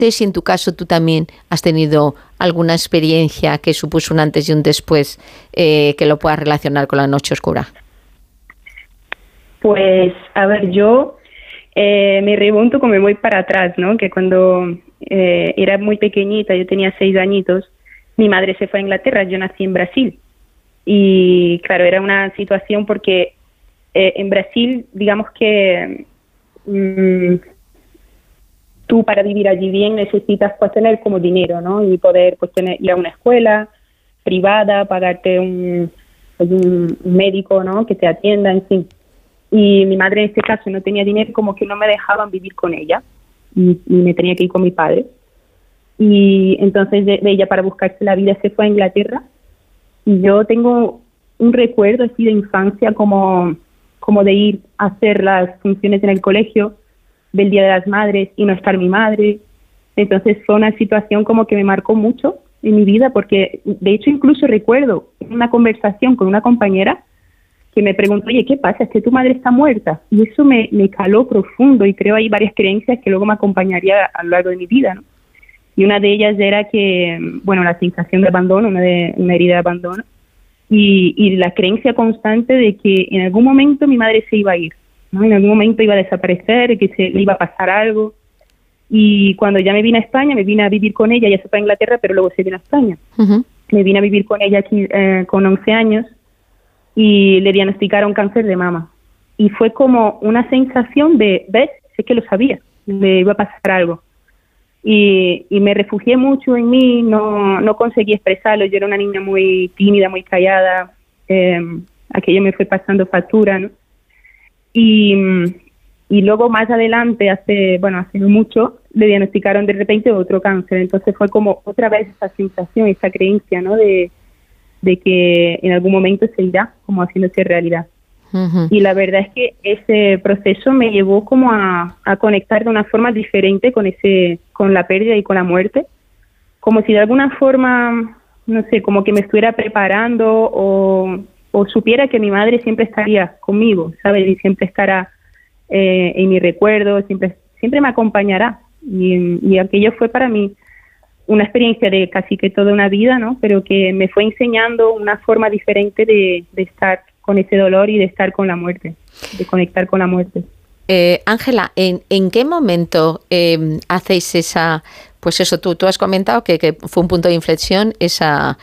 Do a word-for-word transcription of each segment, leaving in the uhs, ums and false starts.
si en tu caso tú también has tenido alguna experiencia que supuso un antes y un después eh, que lo puedas relacionar con la noche oscura. Pues, a ver, yo eh, me remonto como me voy para atrás, ¿no? Que cuando eh, era muy pequeñita, yo tenía seis añitos, mi madre se fue a Inglaterra, yo nací en Brasil. Y claro, era una situación porque eh, en Brasil, digamos que mmm, tú para vivir allí bien necesitas pues tener como dinero, ¿no? Y poder pues tener, ir a una escuela privada, pagarte un, pues, un médico, ¿no? Que te atienda, en fin. Y mi madre en este caso no tenía dinero, como que no me dejaban vivir con ella y, y me tenía que ir con mi padre. Y entonces de, de ella para buscarse la vida se fue a Inglaterra. Y yo tengo un recuerdo así de infancia como, como de ir a hacer las funciones en el colegio del Día de las Madres y no estar mi madre. Entonces fue una situación como que me marcó mucho en mi vida, porque de hecho incluso recuerdo una conversación con una compañera que me preguntó, oye, ¿qué pasa? Es que tu madre está muerta. Y eso me, me caló profundo y creo hay varias creencias que luego me acompañaría a lo largo de mi vida, ¿no? Y una de ellas era que, bueno, la sensación de abandono, una, de, una herida de abandono, y, y la creencia constante de que en algún momento mi madre se iba a ir, ¿no? En algún momento iba a desaparecer, que se le iba a pasar algo. Y cuando ya me vine a España, me vine a vivir con ella, ya se fue a Inglaterra, pero luego se vino a España. Uh-huh. Me vine a vivir con ella aquí eh, con once años, y le diagnosticaron cáncer de mama. Y fue como una sensación de, ¿ves? Sé que lo sabía, le iba a pasar algo. Y, y me refugié mucho en mí, no, no conseguí expresarlo, yo era una niña muy tímida, muy callada, eh, aquello me fue pasando factura, ¿no? Y, y luego más adelante, hace, bueno, hace no mucho, le diagnosticaron de repente otro cáncer, entonces fue como otra vez esa sensación, esa creencia, ¿no? De de que en algún momento se irá como haciéndose realidad. Uh-huh. Y la verdad es que ese proceso me llevó como a, a conectar de una forma diferente con ese, con la pérdida y con la muerte, como si de alguna forma, no sé, como que me estuviera preparando o, o supiera que mi madre siempre estaría conmigo, ¿sabes? Y siempre estará eh, en mi recuerdo, siempre, siempre me acompañará. Y, y aquello fue para mí una experiencia de casi que toda una vida, ¿no? Pero que me fue enseñando una forma diferente de, de estar con ese dolor y de estar con la muerte, de conectar con la muerte. Ángela, eh, ¿en, ¿en qué momento eh, hacéis esa, pues eso, tú, tú has comentado que, que fue un punto de inflexión esa,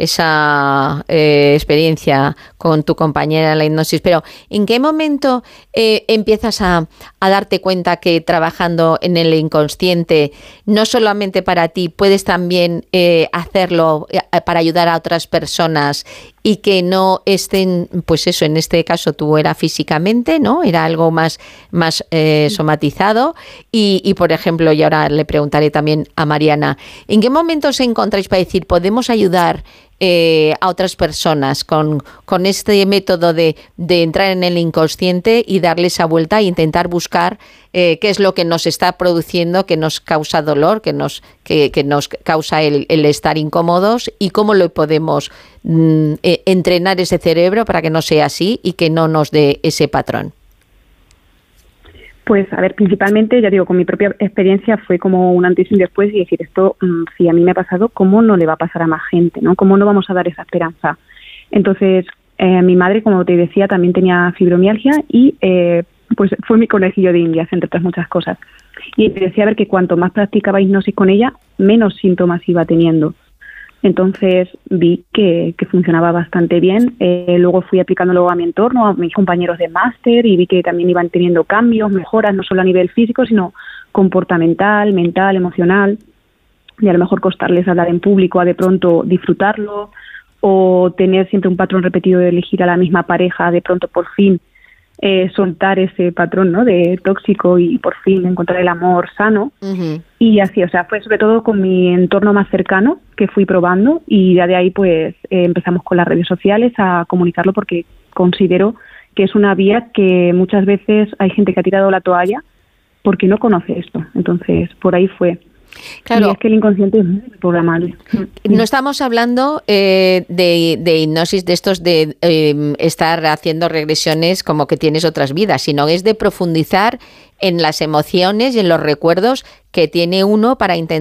esa eh, experiencia con tu compañera en la hipnosis, pero ¿en qué momento eh, empiezas a, a darte cuenta que trabajando en el inconsciente, no solamente para ti, puedes también eh, hacerlo eh, para ayudar a otras personas y que no estén, pues eso, en este caso tú era físicamente, ¿no? Era algo más, más eh, somatizado y, y, por ejemplo, y ahora le preguntaré también a Mariana, ¿en qué momento os encontráis para decir, podemos ayudar eh, a otras personas con, con este método de, de entrar en el inconsciente y darle esa vuelta e intentar buscar eh, qué es lo que nos está produciendo, que nos causa dolor, que nos, que, que nos causa el, el estar incómodos y cómo lo podemos mm, eh, entrenar ese cerebro para que no sea así y que no nos dé ese patrón? Pues, a ver, principalmente, ya digo, con mi propia experiencia fue como un antes y un después y decir, esto, mmm, si a mí me ha pasado, ¿cómo no le va a pasar a más gente, no? ¿Cómo no vamos a dar esa esperanza? Entonces, eh, mi madre, como te decía, también tenía fibromialgia y eh, pues fue mi conejillo de indias, entre otras muchas cosas. Y te decía, a ver, que cuanto más practicaba hipnosis con ella, menos síntomas iba teniendo. Entonces vi que, que funcionaba bastante bien. Eh, luego fui aplicándolo a mi entorno, a mis compañeros de máster, y vi que también iban teniendo cambios, mejoras, no solo a nivel físico, sino comportamental, mental, emocional. Y a lo mejor costarles hablar en público a de pronto disfrutarlo, o tener siempre un patrón repetido de elegir a la misma pareja, de pronto por fin eh, soltar ese patrón, ¿no?, de tóxico y por fin encontrar el amor sano. Uh-huh. Y así, o sea, fue sobre todo con mi entorno más cercano que fui probando, y ya de ahí pues eh, empezamos con las redes sociales a comunicarlo, porque considero que es una vía que muchas veces hay gente que ha tirado la toalla porque no conoce esto. Entonces, por ahí fue. Claro. Y es que el inconsciente es muy programable. No estamos hablando eh, de, de hipnosis, de estos de eh, estar haciendo regresiones como que tienes otras vidas, sino es de profundizar en las emociones y en los recuerdos que tiene uno para intentar